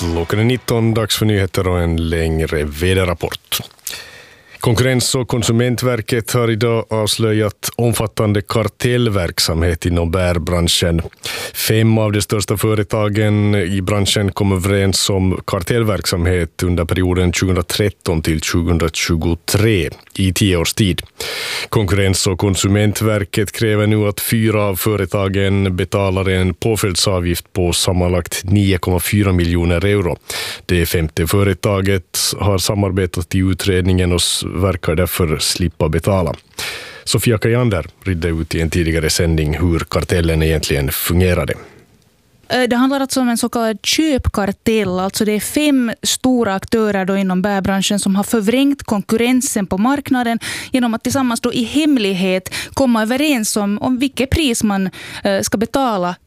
Klockan är 19, dags för nyheter och en längre väderrapport. Konkurrens- och konsumentverket har idag avslöjat omfattande kartellverksamhet inom bärbranschen. 5 av de största företagen i branschen kom överens om kartellverksamhet under perioden 2013 till 2023 i 10 års tid. Konkurrens- och konsumentverket kräver nu att 4 av företagen betalar en påföljdsavgift på sammanlagt 9,4 miljoner euro. Det 5:e företaget har samarbetat i utredningen och verkar därför slippa betala. Sofia Kajander ridde ut i en tidigare sändning hur kartellen egentligen fungerade. Det handlar alltså om en så kallad köpkartell. Alltså det är 5 stora aktörer då inom bärbranschen som har förvrängt konkurrensen på marknaden genom att tillsammans då i hemlighet komma överens om vilket pris man ska betala